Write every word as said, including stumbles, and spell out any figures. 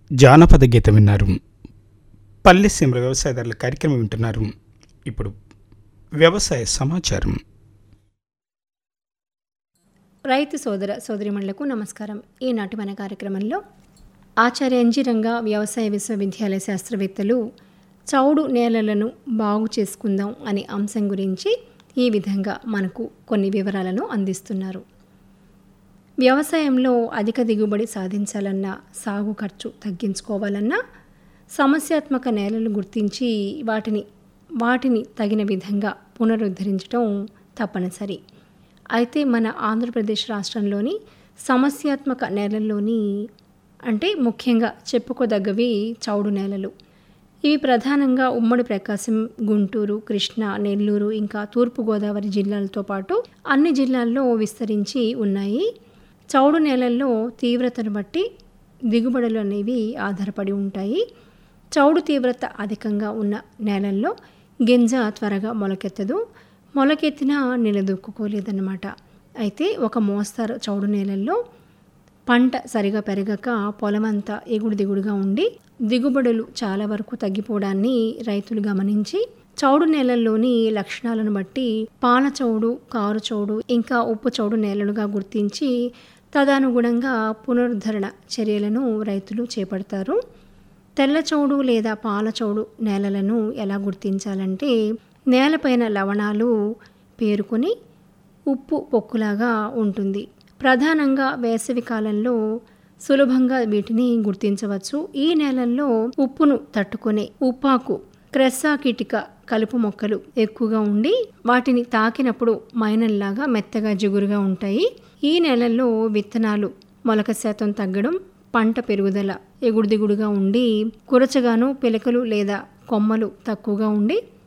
జానపద గీతం విన్నారు. పల్లెసీమ వ్యవసాయదారుల కార్యక్రమం వింటున్నారు. ఇప్పుడు వ్యవసాయ సమాచారం. రైతు సోదర సోదరిమణులకు నమస్కారం. ఈనాటి మన కార్యక్రమంలో ఆచార్య ఎన్జీ రంగా వ్యవసాయ విశ్వవిద్యాలయ శాస్త్రవేత్తలు చౌడు నేలలను బాగు చేసుకుందాం అనే అంశం గురించి ఈ విధంగా మనకు కొన్ని వివరాలను అందిస్తున్నారు. వ్యవసాయంలో అధిక దిగుబడి సాధించాలన్నా, సాగు ఖర్చు తగ్గించుకోవాలన్నా సమస్యాత్మక నేలలు గుర్తించి వాటిని వాటిని తగిన విధంగా పునరుద్ధరించడం తప్పనిసరి. అయితే మన ఆంధ్రప్రదేశ్ రాష్ట్రంలోని సమస్యాత్మక నేలల్లోని అంటే ముఖ్యంగా చెప్పుకోదగ్గవి చౌడు నేలలు. ఇవి ప్రధానంగా ఉమ్మడి ప్రకాశం, గుంటూరు, కృష్ణా, నెల్లూరు ఇంకా తూర్పుగోదావరి జిల్లాలతో పాటు అన్ని జిల్లాల్లో విస్తరించి ఉన్నాయి. చౌడు నేలల్లో తీవ్రతను బట్టి దిగుబడులు అనేవి ఆధారపడి ఉంటాయి. చౌడు తీవ్రత అధికంగా ఉన్న నేలల్లో గింజ త్వరగా మొలకెత్తదు, మొలకెత్తినా నిలదొక్కుకోలేదన్నమాట. అయితే ఒక మోస్తరు చౌడు నేలల్లో పంట సరిగా పెరగక పొలమంతా ఎగుడు దిగుడుగా ఉండి దిగుబడులు చాలా వరకు తగ్గిపోవడాన్ని రైతులు గమనించి చౌడు నేలల్లోని లక్షణాలను బట్టి పాల చౌడు, కారు చౌడు ఇంకా ఉప్పు చౌడు నేలలుగా గుర్తించి తదనుగుణంగా పునరుద్ధరణ చర్యలను రైతులు చేపడతారు. తెల్ల చౌడు లేదా పాల చౌడు నేలలను ఎలా గుర్తించాలంటే నేలపైన లవణాలు పేరుకొని ఉప్పు పొక్కులాగా ఉంటుంది. ప్రధానంగా వేసవి కాలంలో సులభంగా వీటిని గుర్తించవచ్చు. ఈ నేలల్లో ఉప్పును తట్టుకునే ఉప్పాకు, క్రెస్సాకిటిక కలుపు మొక్కలు ఎక్కువగా ఉండి వాటిని తాకినప్పుడు మైనంలాగా మెత్తగా జిగురుగా ఉంటాయి. ఈ నేలల్లో విత్తనాలు మొలక శాతం తగ్గడం, పంట పెరుగుదల ఎగుడుదిగుడుగా ఉండి కురచగాను పిలకలు లేదా కొమ్మలు తక్కువగా ఉండి